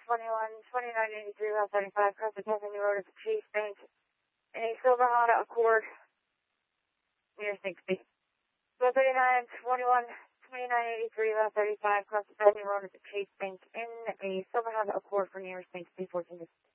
2983 Route 35, across the Pennsylvania Road at the Chase Bank, in a silver Honda Accord, near 60. 2983 Route 35, across the Pennsylvania Road at the Chase Bank, in a silver Honda Accord for nearest bank, 314.